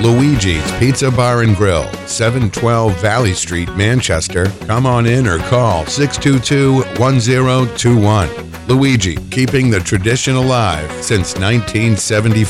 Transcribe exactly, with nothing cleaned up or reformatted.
Luigi's Pizza Bar and Grill, seven twelve Valley Street, Manchester. Come on in or call six two two, one zero two one. Luigi, keeping the tradition alive since nineteen seventy-four.